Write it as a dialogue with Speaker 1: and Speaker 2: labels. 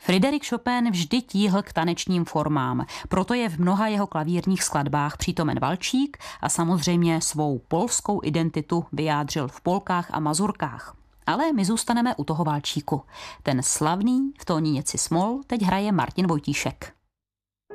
Speaker 1: Frédéric Chopin vždy tíhl k tanečním formám, proto je v mnoha jeho klavírních skladbách přítomen valčík a samozřejmě svou polskou identitu vyjádřil v polkách a mazurkách. Ale my zůstaneme u toho valčíku. Ten slavný v tónině cis-moll teď hraje Martin Vojtíšek.